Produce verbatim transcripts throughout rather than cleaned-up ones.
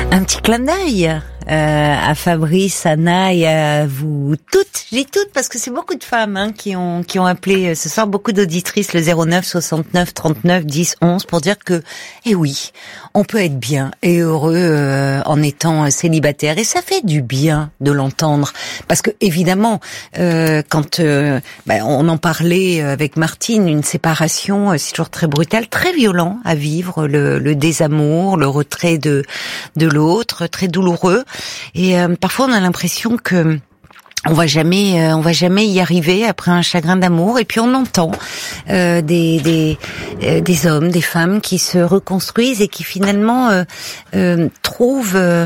Un petit clin d'œil euh, à Fabrice, Anna et à vous toutes. Je dis toutes parce que c'est beaucoup de femmes hein, qui ont qui ont appelé ce soir, beaucoup d'auditrices, le zéro neuf soixante-neuf trente-neuf dix onze pour dire que, eh oui, on peut être bien et heureux euh, en étant célibataire et ça fait du bien de l'entendre parce que évidemment, euh, quand euh, ben, on en parlait avec Martine, une séparation, c'est toujours très brutal, très violent à vivre, le, le désamour, le retrait de de l'autre, très douloureux. Et euh, parfois on a l'impression que on va jamais, euh, on va jamais y arriver après un chagrin d'amour. Et puis on entend euh, des des euh, des hommes, des femmes qui se reconstruisent et qui finalement euh, euh, trouvent euh,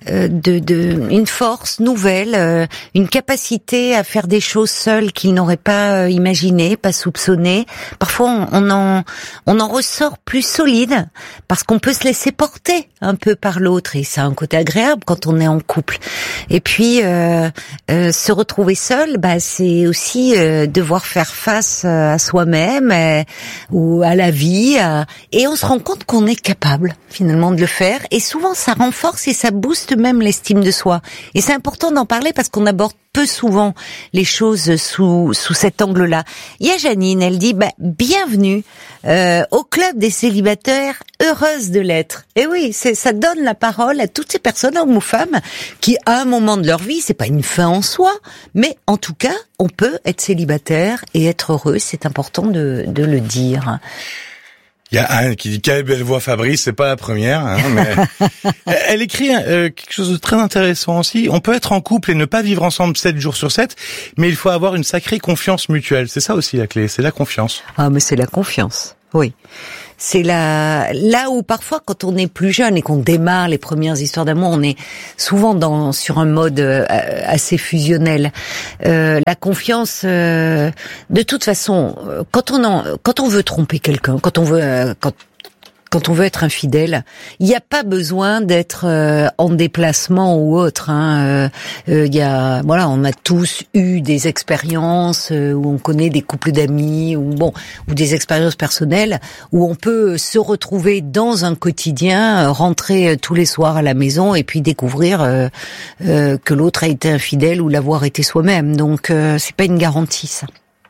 de de une force nouvelle, euh, une capacité à faire des choses seuls qu'ils n'auraient pas euh, imaginé, pas soupçonné. Parfois on, on en on en ressort plus solide parce qu'on peut se laisser porter un peu par l'autre et ça a un côté agréable quand on est en couple. Et puis euh, euh, se retrouver seul, bah c'est aussi euh, devoir faire face à soi-même euh, ou à la vie, euh, et on se rend compte qu'on est capable finalement de le faire. Et souvent, ça renforce et ça booste même l'estime de soi. Et c'est important d'en parler parce qu'on aborde peu souvent les choses sous sous cet angle-là. Il y a Janine, elle dit bah, bienvenue euh, au club des célibataires heureuses de l'être. Et oui, c'est ça donne la parole à toutes ces personnes, hommes ou femmes, qui à un moment de leur vie, c'est pas une fin en soi, mais en tout cas, on peut être célibataire et être heureux. C'est important de de le dire. Il y a Anne qui dit quelle belle voix Fabrice, c'est pas la première, hein, mais elle écrit euh, quelque chose de très intéressant aussi. On peut être en couple et ne pas vivre ensemble sept jours sur sept, mais il faut avoir une sacrée confiance mutuelle. C'est ça aussi la clé, c'est la confiance. Ah, mais c'est la confiance. Oui. C'est là, là où parfois quand on est plus jeune et qu'on démarre les premières histoires d'amour, on est souvent dans sur un mode euh, assez fusionnel. Euh, la confiance, euh, de toute façon, quand on en, quand on veut tromper quelqu'un, quand on veut, euh, quand Quand on veut être infidèle, il n'y a pas besoin d'être euh, en déplacement ou autre. Hein. Il euh, euh, y a, voilà, on a tous eu des expériences euh, où on connaît des couples d'amis ou bon, ou des expériences personnelles où on peut se retrouver dans un quotidien, rentrer euh, tous les soirs à la maison et puis découvrir euh, euh, que l'autre a été infidèle ou l'avoir été soi-même. Donc euh, c'est pas une garantie ça.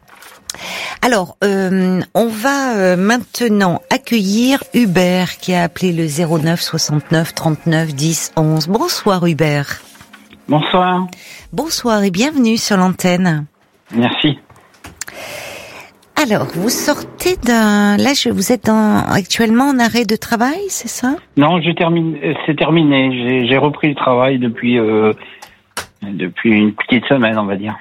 Alors, euh, on va euh, maintenant accueillir Hubert qui a appelé le zéro neuf soixante-neuf trente-neuf dix onze. Bonsoir Hubert. Bonsoir. Bonsoir et bienvenue sur l'antenne. Merci. Alors, vous sortez d'un... Là, je... vous êtes en... actuellement en arrêt de travail, c'est ça? Non, j'ai terminé. C'est terminé. J'ai, j'ai repris le travail depuis euh, depuis une petite semaine, on va dire.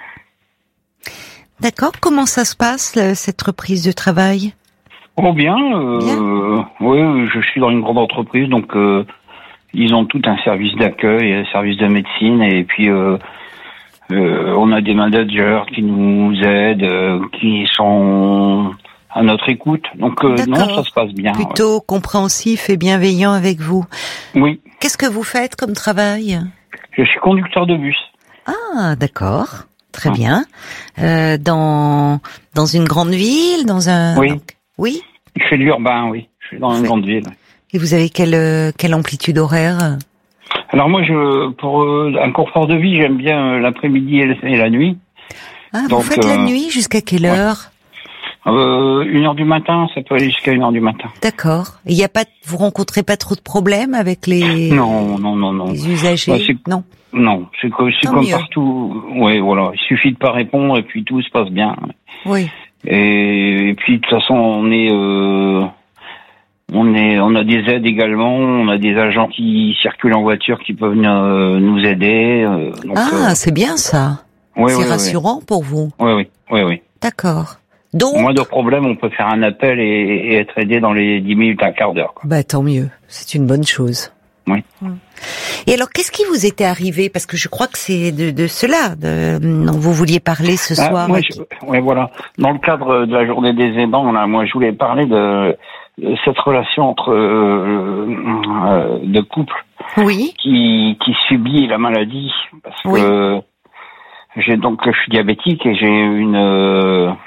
D'accord. Comment ça se passe, cette reprise de travail? Oh bien, euh, bien. Oui, je suis dans une grande entreprise, donc euh, ils ont tout un service d'accueil, un service de médecine, et puis euh, euh, on a des managers qui nous aident, euh, qui sont à notre écoute. Donc euh, non, ça se passe bien. Plutôt ouais. Compréhensif et bienveillant avec vous. Oui. Qu'est-ce que vous faites comme travail? Je suis conducteur de bus. Ah, d'accord. Très bien. Euh, dans dans une grande ville, dans un. Oui. Donc, oui. Je fais de l'urbain, oui. Je suis dans vous une faites... grande ville. Et vous avez quelle quelle amplitude horaire? Alors moi, je pour euh, un confort de vie, j'aime bien euh, l'après-midi et, le, et la nuit. Ah, Donc, vous faites euh, la nuit jusqu'à quelle heure? Ouais. Euh, une heure du matin, ça peut aller jusqu'à une heure du matin. D'accord. Il y a pas, vous rencontrez pas trop de problèmes avec les. Non, non, non, non. Les usagers. Bah, c'est... Non. Non, c'est, co- c'est comme mieux. Partout. Ouais, voilà. Il suffit de pas répondre et puis tout se passe bien. Oui. Et, et puis de toute façon, on est, euh, on est, on a des aides également. On a des agents qui circulent en voiture qui peuvent euh, nous aider. Euh, donc, ah, euh... c'est bien ça. Ouais, c'est ouais, rassurant ouais. pour vous. Oui, oui, oui, oui. D'accord. Donc. Moins de problèmes, on peut faire un appel et, et être aidé dans les dix minutes, un quart d'heure. Quoi. Bah tant mieux. C'est une bonne chose. Oui. Et alors, qu'est-ce qui vous était arrivé? Parce que je crois que c'est de, de cela de, dont vous vouliez parler ce ah, soir. Moi, je, ouais, voilà. Dans le cadre de la journée des aidants, là, moi, je voulais parler de, de cette relation entre euh, euh, de couple oui. qui, qui subit la maladie. Parce oui. que j'ai donc, je suis diabétique et j'ai une euh,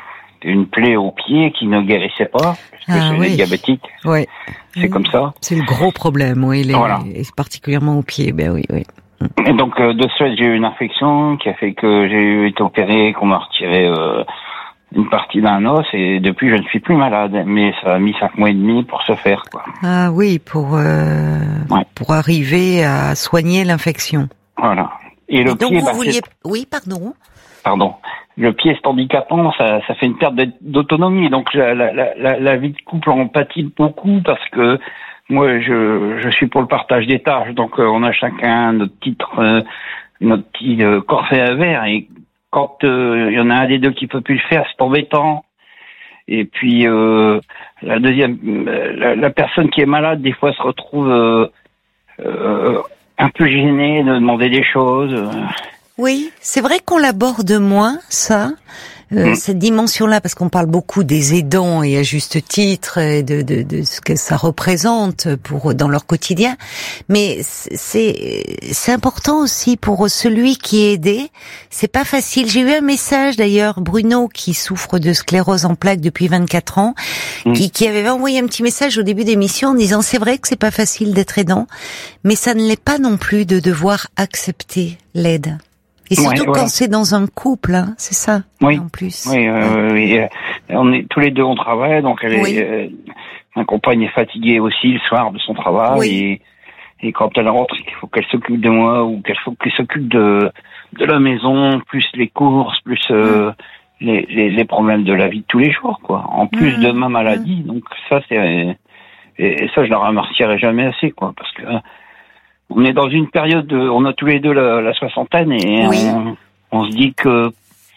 une plaie au pied qui ne guérissait pas, parce que Ah, c'est oui. diabétique. Oui. C'est Oui. comme ça. C'est le gros problème, oui, les, Voilà. et particulièrement au pied. Ben oui, oui. Et donc, euh, de ce fait, j'ai eu une infection qui a fait que j'ai été opéré, qu'on m'a retiré euh, une partie d'un os, et depuis, je ne suis plus malade. Mais ça a mis cinq mois et demi pour se faire, quoi. Ah oui, pour euh, Ouais. pour arriver à soigner l'infection. Voilà. Et le Et donc pied, vous bah, vouliez, c'est- oui, pardon. pardon, le pied c'est handicapant, ça, ça fait une perte de- d'autonomie. Donc la, la, la, la vie de couple en pâtit beaucoup parce que moi je, je suis pour le partage des tâches. Donc euh, on a chacun notre titre, euh, notre petit euh, corset à verre, et quand il euh, y en a un des deux qui peut plus le faire, c'est embêtant. Et puis euh, la deuxième, euh, la, la personne qui est malade des fois se retrouve euh, euh, un peu gênée de demander des choses. euh. Oui, c'est vrai qu'on l'aborde moins, ça, euh, Mm. cette dimension-là, parce qu'on parle beaucoup des aidants et à juste titre et de, de, de ce que ça représente pour dans leur quotidien. Mais c'est c'est important aussi pour celui qui est aidé. C'est pas facile. J'ai eu un message d'ailleurs, Bruno, qui souffre de sclérose en plaques depuis vingt-quatre ans, Mm. qui, qui avait envoyé un petit message au début d'émission en disant c'est vrai que c'est pas facile d'être aidant, mais ça ne l'est pas non plus de devoir accepter l'aide. Et surtout Ouais, quand voilà. c'est dans un couple, hein, c'est ça, Oui. en plus. Oui, euh, oui, euh, on est tous les deux on travaille, donc elle Oui. est, euh, ma compagne est fatiguée aussi le soir de son travail, Oui. et, et quand elle rentre, il faut qu'elle s'occupe de moi, ou qu'elle faut qu'elle s'occupe de de la maison, plus les courses, plus euh, les, les les problèmes de la vie de tous les jours, quoi. En plus Mmh. de ma maladie, donc ça c'est et, et ça je la remercierai jamais assez, quoi, parce que euh, on est dans une période de, on a tous les deux la, la soixantaine, et Oui. on, on se dit que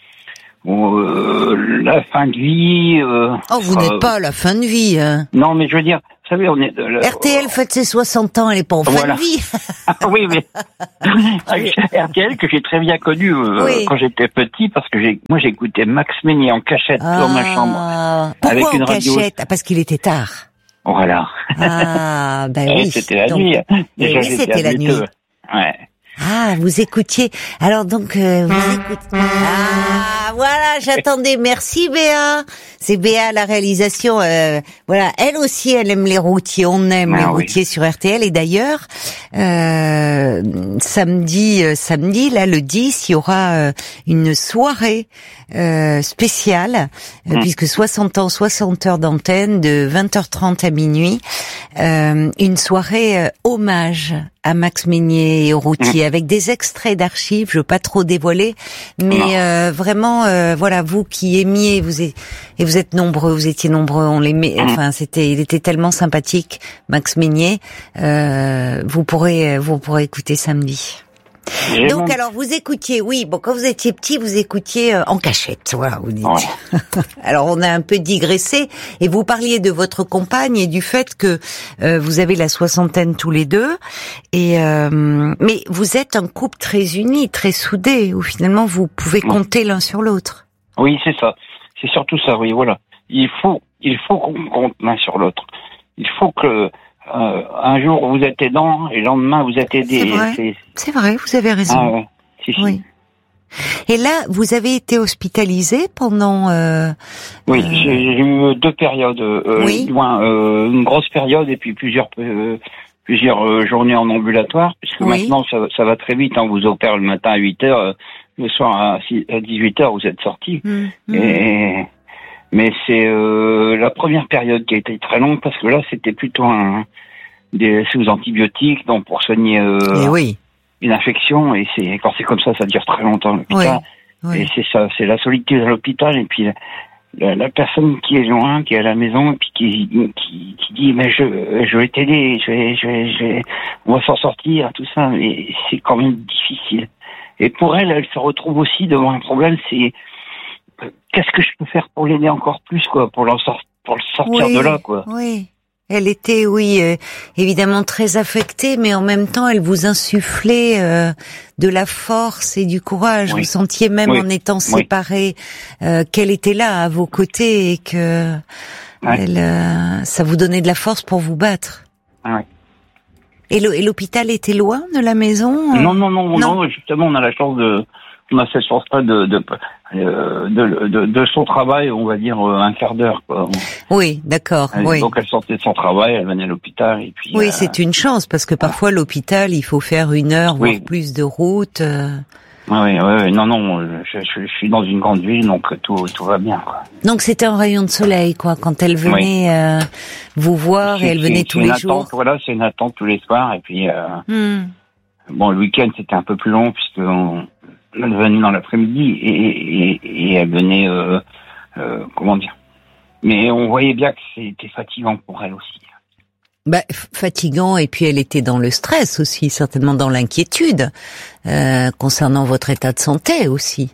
euh, la fin de vie. Euh, Oh, vous euh, n'êtes pas à la fin de vie, hein. Non, mais je veux dire, vous savez, on est. euh, R T L fête ses soixante ans, elle est pas en fin Voilà. de vie. oui, mais R T L que j'ai très bien connu euh, Oui. quand j'étais petit, parce que j'ai, moi j'écoutais Max Meignet en cachette dans ma chambre. Ah, pourquoi avec une en radio. cachette? Ah, parce qu'il était tard. Voilà. Ah, ben Et oui. c'était la Donc- nuit. Eh Déjà, oui, j'étais c'était la habitué. nuit. Ouais. Ah, vous écoutiez. Alors donc, euh, vous écoutez. Ah, voilà, j'attendais. Merci Béa. C'est Béa la réalisation. Euh, voilà, elle aussi, elle aime les routiers. On aime Ah les oui. routiers sur R T L. Et d'ailleurs, euh, samedi, euh, samedi, là le dix, il y aura euh, une soirée euh, spéciale, euh, Mm. puisque soixante ans, soixante heures d'antenne, de vingt heures trente à minuit, euh, une soirée euh, hommage à Max Meignet et aux routiers, avec des extraits d'archives, je veux pas trop dévoiler, mais Non. euh, vraiment, euh, voilà, vous qui aimiez, vous êtes, et vous êtes nombreux, vous étiez nombreux, on l'aimait, Mm. enfin, c'était, il était tellement sympathique, Max Meignet, euh, vous pourrez, vous pourrez écouter samedi. J'ai Donc mon- alors vous écoutiez, oui, bon quand vous étiez petit, vous écoutiez euh, en cachette, voilà, vous dites. Ouais. Alors on a un peu digressé et vous parliez de votre compagne et du fait que euh, vous avez la soixantaine tous les deux et euh, mais vous êtes un couple très uni, très soudé où finalement vous pouvez compter l'un sur l'autre. Oui, c'est ça. C'est surtout ça, oui, voilà. Il faut, il faut qu'on compte l'un sur l'autre. Il faut que euh, un jour vous êtes aidant et le lendemain vous êtes aidé. C'est vrai. C'est- C'est vrai, vous avez raison. Ah, ouais. Si, si. Oui. Et là, vous avez été hospitalisé pendant. Euh, Oui, euh, j'ai j'ai eu deux périodes. Euh, Oui. du moins, euh, une grosse période et puis plusieurs euh, plusieurs euh, journées en ambulatoire, puisque Oui. maintenant ça, ça va très vite. On vous opère le matin à huit heures, euh, le soir à, six, à dix-huit heures, vous êtes sorti. hum, hum. Et mais c'est euh, la première période qui a été très longue, parce que là c'était plutôt un des sous antibiotiques, donc pour soigner euh, Et oui, une infection, et c'est quand c'est comme ça, ça dure très longtemps à l'hôpital. oui. Et c'est ça, c'est la solitude à l'hôpital, et puis la, la, la personne qui est loin, qui est à la maison, et puis qui, qui, qui dit mais je, je vais t'aider, je vais, je vais, je vais, on va s'en sortir, tout ça, mais c'est quand même difficile. Et pour elle, elle se retrouve aussi devant un problème, c'est euh, qu'est-ce que je peux faire pour l'aider encore plus, quoi, pour, l'en sort, pour le sortir Oui, de là, quoi. Oui. Elle était, oui, euh, évidemment très affectée, mais en même temps, elle vous insufflait euh, de la force et du courage. Oui. Vous sentiez même Oui. en étant Oui. séparés euh, qu'elle était là à vos côtés et que Ouais. elle, euh, ça vous donnait de la force pour vous battre. Ah ouais. Et le- et l'hôpital était loin de la maison euh Non, non, non, non. non, justement, on a la chance de, on a fait sur ça de de, de de de de son travail, on va dire un quart d'heure, quoi. Oui, d'accord. Elle, oui. Donc elle sortait de son travail, elle venait à l'hôpital et puis. Oui, euh, c'est une chance parce que parfois l'hôpital, il faut faire une heure oui. voire plus de route. Euh... Oui, oui, oui, non, non, je, je, je suis dans une grande ville, donc tout tout va bien, quoi. Donc c'était un rayon de soleil, quoi, quand elle venait oui. euh, vous voir c'est, et elle venait c'est, tous c'est les attente, jours. Voilà, c'est une attente tous les soirs et puis. Euh, hmm. Bon, le week-end c'était un peu plus long puisque on, elle venait dans l'après-midi et, et, et elle venait, euh, euh, comment dire. Mais on voyait bien que c'était fatigant pour elle aussi. Bah, fatigant, et puis elle était dans le stress aussi, certainement dans l'inquiétude euh, concernant votre état de santé aussi.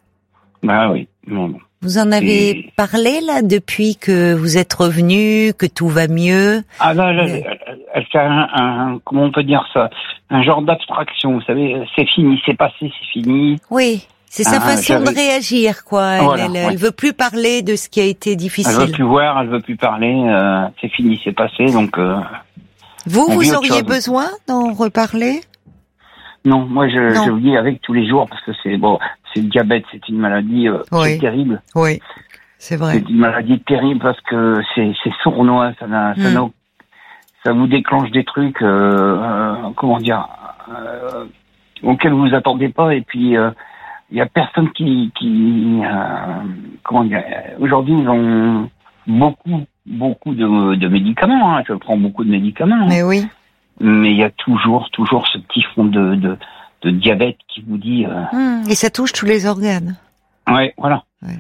Bah oui, mais bon. Vous en avez et... parlé là depuis que vous êtes revenu, que tout va mieux? Ah là, là mais... elle, elle fait un, un, comment on peut dire ça, un genre d'abstraction. Vous savez, c'est fini, c'est passé, c'est fini. Oui. C'est sa ah, façon de réagir, quoi. Elle, voilà, elle, ouais. elle veut plus parler de ce qui a été difficile. Elle veut plus voir, elle veut plus parler. Euh, c'est fini, c'est passé. Donc. Euh, vous, vous auriez besoin d'en reparler? Non, moi je, non. je vous dis avec tous les jours parce que c'est bon, c'est le diabète, c'est une maladie euh, oui. c'est terrible. Oui, c'est vrai. C'est une maladie terrible parce que c'est c'est sournois, ça n'a, mm. ça n'a, ça vous déclenche des trucs, euh, euh, comment dire, euh, auxquels vous vous attendez pas et puis. Euh, Il y a personne qui, qui euh, comment dire. Aujourd'hui, ils ont beaucoup, beaucoup de, de médicaments. Hein. Je prends beaucoup de médicaments. Mais oui. Mais il y a toujours, toujours ce petit fond de, de, de diabète qui vous dit. Euh... Mmh, et ça touche tous les organes. Ouais, voilà. Ouais.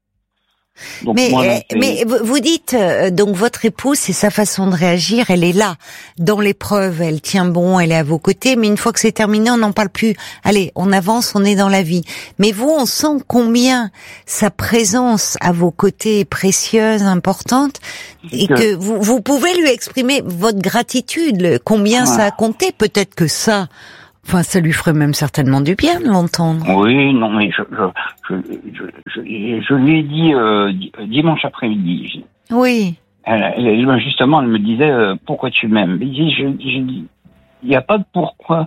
Donc, mais moi, là, mais vous dites euh, donc votre épouse, c'est sa façon de réagir, elle est là dans l'épreuve, elle tient bon, elle est à vos côtés, mais une fois que c'est terminé, on n'en parle plus. Allez, on avance, on est dans la vie. Mais vous, on sent combien sa présence à vos côtés est précieuse, importante, et que, que vous, vous pouvez lui exprimer votre gratitude, combien ouais. ça a compté. Peut-être que ça. Enfin, ça lui ferait même certainement du bien de l'entendre. Oui, non, mais je, je, je, je, je, je lui ai dit euh, dimanche après-midi. Oui. Elle, elle, justement, elle me disait euh, pourquoi tu m'aimes. Je dis, je, je dis, il n'y a pas de pourquoi.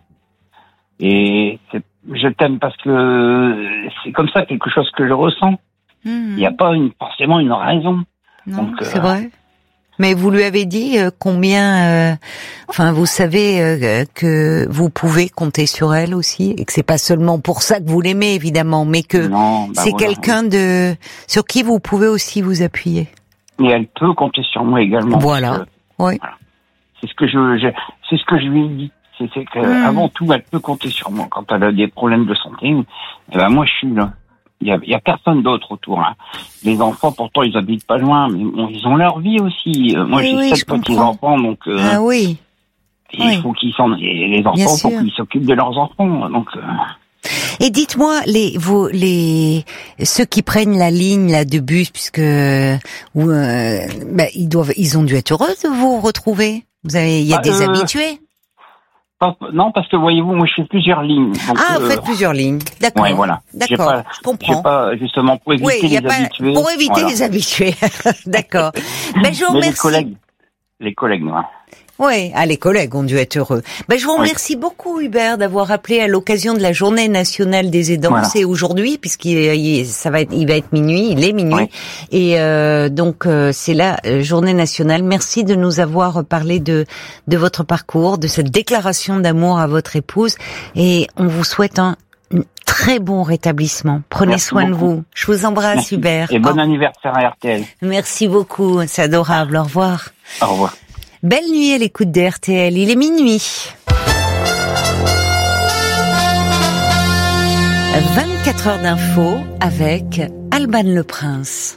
Et c'est, je t'aime parce que c'est comme ça quelque chose que je ressens. Il mmh. n'y a pas une, forcément une raison. Non, donc, c'est euh, vrai. Mais vous lui avez dit euh, combien, euh, enfin, vous savez euh, que vous pouvez compter sur elle aussi, et que c'est pas seulement pour ça que vous l'aimez évidemment, mais que non, bah c'est voilà. quelqu'un de sur qui vous pouvez aussi vous appuyer. Et elle peut compter sur moi également. Voilà. Que, voilà. Oui. C'est ce que je, je, c'est ce que je lui ai dit. C'est, c'est que mmh. avant tout, elle peut compter sur moi quand elle a des problèmes de santé. Eh ben moi, je suis là. Il y a, y a personne d'autre autour. Hein. Les enfants, pourtant, ils habitent pas loin, mais bon, ils ont leur vie aussi. Euh, moi, oui, j'ai oui, sept petits enfants, donc euh, ah oui. il oui. faut qu'ils s'en, et les enfants, faut qu'ils s'occupent de leurs enfants. Donc. Euh... Et dites-moi, les, vos, les, ceux qui prennent la ligne là de bus, puisque où, euh, bah, ils doivent, ils ont dû être heureux de vous retrouver. Vous avez, il y a bah, des euh... habitués. Non, parce que voyez-vous, moi je fais plusieurs lignes. Donc, ah, vous euh... faites plusieurs lignes, d'accord. Ouais, voilà. D'accord, pas, je comprends. J'ai pas, justement, pour éviter oui, les pas, habitués. Pour éviter voilà. les habitués, d'accord. Ben, je vous remercie. Mais les collègues, les collègues, moi. Oui, ah, les collègues ont dû être heureux. Ben, je vous remercie oui. beaucoup, Hubert, d'avoir appelé à l'occasion de la Journée nationale des aidants. Voilà. C'est aujourd'hui, puisqu'il ça va être, il va être minuit, il est minuit, oui. et euh, donc euh, c'est la Journée nationale. Merci de nous avoir parlé de de votre parcours, de cette déclaration d'amour à votre épouse, et on vous souhaite un très bon rétablissement. Prenez Merci soin beaucoup. de vous. Je vous embrasse, Merci. Hubert. Et bon oh. anniversaire à R T L. Merci beaucoup, c'est adorable. Au revoir. Au revoir. Belle nuit à l'écoute de R T L, il est minuit. vingt-quatre heures d'info avec Alban Le Prince.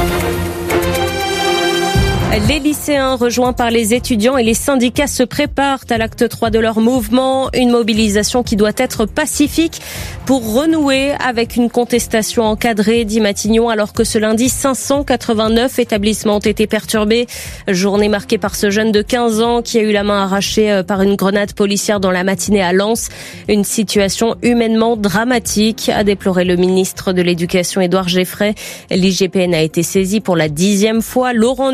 Les lycéens rejoints par les étudiants et les syndicats se préparent à l'acte trois de leur mouvement, une mobilisation qui doit être pacifique pour renouer avec une contestation encadrée, dit Matignon, alors que ce lundi, cinq cent quatre-vingt-neuf établissements ont été perturbés. Journée marquée par ce jeune de quinze ans qui a eu la main arrachée par une grenade policière dans la matinée à Lens. Une situation humainement dramatique, a déploré le ministre de l'Éducation Édouard Geoffray. L'I G P N a été saisi pour la dixième fois. Laurent Nunez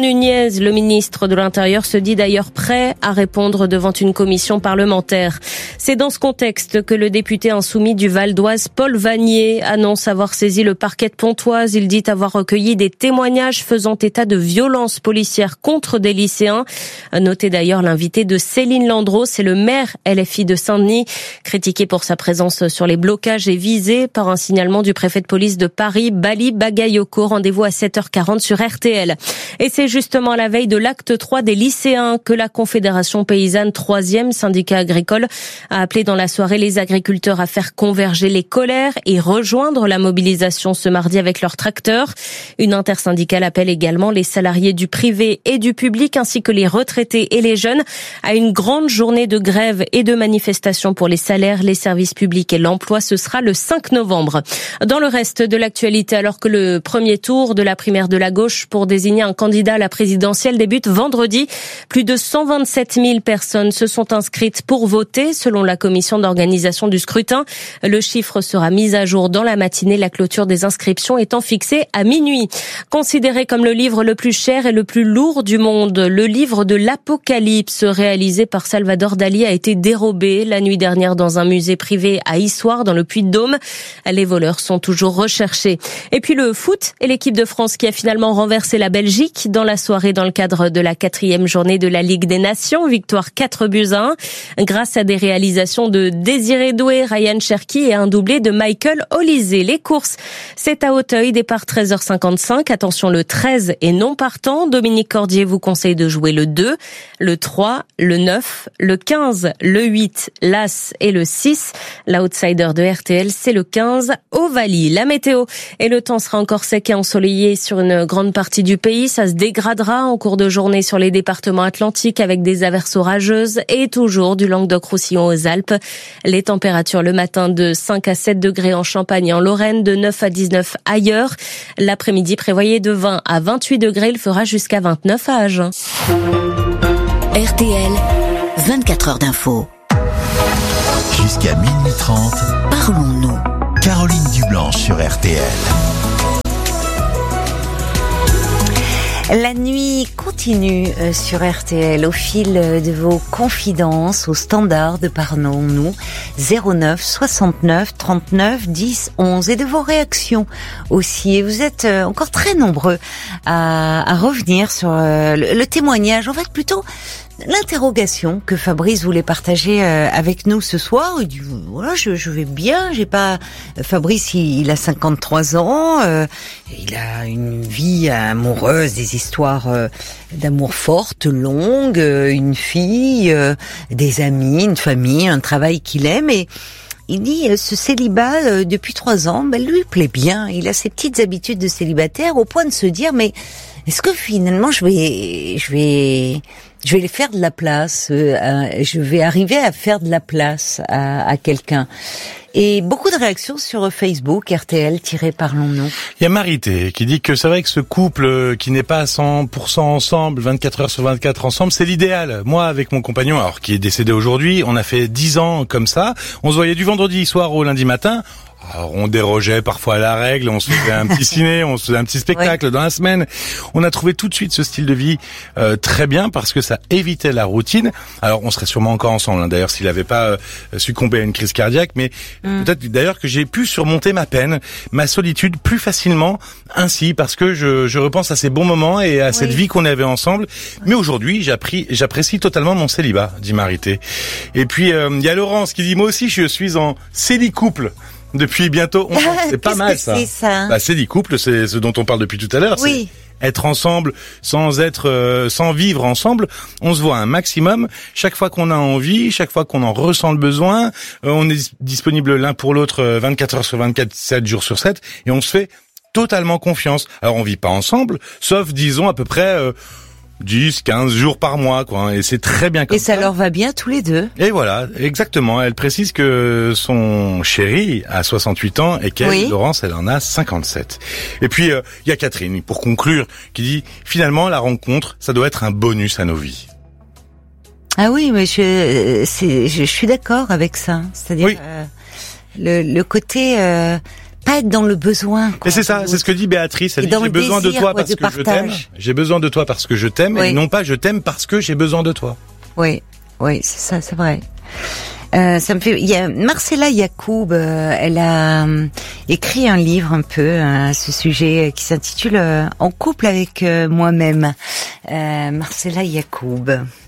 Funès, le ministre de l'Intérieur, se dit d'ailleurs prêt à répondre devant une commission parlementaire. C'est dans ce contexte que le député insoumis du Val d'Oise, Paul Vanier, annonce avoir saisi le parquet de Pontoise. Il dit avoir recueilli des témoignages faisant état de violences policières contre des lycéens. Notez d'ailleurs l'invité de Céline Landreau, c'est le maire L F I de Saint-Denis, critiqué pour sa présence sur les blocages et visé par un signalement du préfet de police de Paris, Bali Bagayoko. Rendez-vous à sept heures quarante sur R T L. Et c'est justement à la veille de l'acte trois des lycéens que la Confédération paysanne, troisième syndicat agricole, a appelé dans la soirée les agriculteurs à faire converger les colères et rejoindre la mobilisation ce mardi avec leurs tracteurs. Une intersyndicale appelle également les salariés du privé et du public ainsi que les retraités et les jeunes à une grande journée de grève et de manifestation pour les salaires, les services publics et l'emploi. Ce sera le cinq novembre. Dans le reste de l'actualité, alors que le premier tour de la primaire de la gauche pour désigner un candidat à la présidentielle débute vendredi, plus de cent vingt-sept mille personnes se sont inscrites pour voter selon la commission d'organisation du scrutin. Le chiffre sera mis à jour dans la matinée, la clôture des inscriptions étant fixée à minuit. Considéré comme le livre le plus cher et le plus lourd du monde, le livre de l'Apocalypse réalisé par Salvador Dali a été dérobé la nuit dernière dans un musée privé à Issoire dans le Puy-de-Dôme. Les voleurs sont toujours recherchés. Et puis le foot et l'équipe de France qui a finalement renversé la Belgique dans la soirée dans le cadre de la quatrième journée de la Ligue des Nations. Victoire quatre buts à un grâce à des réalisations de Désiré Doué, Ryan Cherki et un doublé de Michael Olysée. Les courses, c'est à Auteuil, départ treize heures cinquante-cinq. Attention, le treize est non partant. Dominique Cordier vous conseille de jouer le deux, le trois, le neuf, le quinze, le huit, l'As et le six. L'outsider de R T L, c'est le quinze, Ovalie. La météo et le temps sera encore sec et ensoleillé sur une grande partie du pays. Ça se dégradera en cours de journée sur les départements atlantiques avec des averses orageuses et toujours du Languedoc-Roussillon aux Alpes. Les températures le matin de cinq à sept degrés en Champagne et en Lorraine, de neuf à dix-neuf ailleurs. L'après-midi prévoyé de vingt à vingt-huit degrés, il fera jusqu'à vingt-neuf à Agen. R T L, vingt-quatre heures d'info. Jusqu'à minuit trente, parlons-nous. Caroline Dublanche sur R T L. La nuit continue sur R T L au fil de vos confidences au standard de Parlons-nous zéro neuf soixante-neuf trente-neuf dix onze et de vos réactions aussi. Et vous êtes encore très nombreux à, à revenir sur le, le témoignage, en fait plutôt l'interrogation que Fabrice voulait partager avec nous ce soir. Il dit voilà, je, je vais bien, j'ai pas. Fabrice, il, il a cinquante-trois ans, euh, il a une vie amoureuse, des histoires euh, d'amour fortes, longues, euh, une fille, euh, des amis, une famille, un travail qu'il aime et il dit ce célibat euh, depuis trois ans, ben lui plaît bien. Il a ses petites habitudes de célibataire au point de se dire mais est-ce que finalement je vais, je vais, je vais les faire de la place, euh, je vais arriver à faire de la place à, à quelqu'un. Et beaucoup de réactions sur Facebook, R T L-Parlons-nous. Il y a Marité qui dit que c'est vrai que ce couple qui n'est pas à cent pour cent ensemble, vingt-quatre heures sur vingt-quatre ensemble, c'est l'idéal. Moi, avec mon compagnon, alors qui est décédé aujourd'hui, on a fait dix ans comme ça. On se voyait du vendredi soir au lundi matin. Alors, on dérogeait parfois à la règle, on se faisait un petit ciné, on se faisait un petit spectacle ouais. dans la semaine. On a trouvé tout de suite ce style de vie euh, très bien parce que ça évitait la routine. Alors, on serait sûrement encore ensemble, hein, d'ailleurs, s'il n'avait pas euh, succombé à une crise cardiaque. Mais mm. peut-être d'ailleurs que j'ai pu surmonter ma peine, ma solitude plus facilement ainsi parce que je, je repense à ces bons moments et à oui. cette vie qu'on avait ensemble. Mais aujourd'hui, j'apprécie, j'apprécie totalement mon célibat, dit Marité. Et puis, il euh, y a Laurence qui dit « Moi aussi, je suis en célicouple ». Depuis bientôt, on... c'est pas mal ça. C'est ça. Bah, célicouple, c'est ce dont on parle depuis tout à l'heure. Oui. C'est être ensemble sans être, euh, sans vivre ensemble. On se voit un maximum. Chaque fois qu'on a envie, chaque fois qu'on en ressent le besoin, euh, on est disponible l'un pour l'autre euh, vingt-quatre heures sur vingt-quatre, sept jours sur sept, et on se fait totalement confiance. Alors on vit pas ensemble, sauf disons à peu près. Euh, dix, quinze jours par mois, quoi. Et c'est très bien comme ça. Et ça leur va bien tous les deux. Et voilà, exactement. Elle précise que son chéri a soixante-huit ans et qu'elle, oui. Laurence, elle en a cinquante-sept. Et puis, il euh, y a Catherine, pour conclure, qui dit, finalement, la rencontre, ça doit être un bonus à nos vies. Ah oui, mais je, c'est, je, je suis d'accord avec ça. C'est-à-dire, oui. euh, le, le côté, euh, pas être dans le besoin. Et c'est ça, c'est ce que dit Béatrice. Elle dit, j'ai besoin de toi parce que je t'aime. J'ai besoin de toi parce que je t'aime, et non pas je t'aime parce que j'ai besoin de toi. Oui, oui, c'est ça, c'est vrai. Euh, ça me fait. Il y a Marcella Yacoub. Euh, elle a euh, écrit un livre un peu euh, à ce sujet qui s'intitule euh, En couple avec euh, moi-même. Euh, Marcella Yacoub.